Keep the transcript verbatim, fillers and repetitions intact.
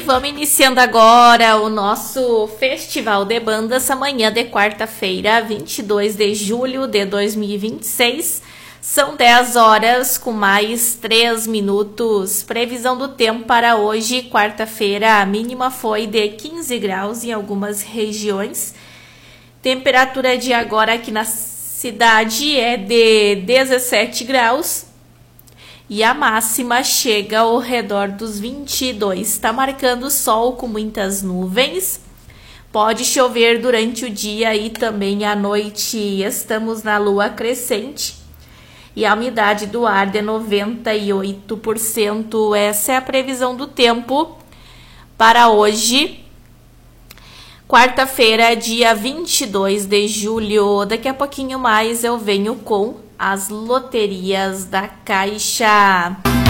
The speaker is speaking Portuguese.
vamos iniciando agora o nosso Festival de Bandas, essa manhã de quarta-feira, vinte e dois de julho de dois mil e vinte e seis. São dez horas com mais três minutos. Previsão do tempo para hoje, quarta-feira, a mínima foi de quinze graus em algumas regiões. Temperatura de agora aqui na cidade é de dezessete graus. E a máxima chega ao redor dos vinte e dois. Está marcando sol com muitas nuvens. Pode chover durante o dia e também à noite. Estamos na lua crescente. E a umidade do ar de noventa e oito por cento. Essa é a previsão do tempo para hoje. Quarta-feira, dia vinte e dois de julho. Daqui a pouquinho mais eu venho com as loterias da Caixa.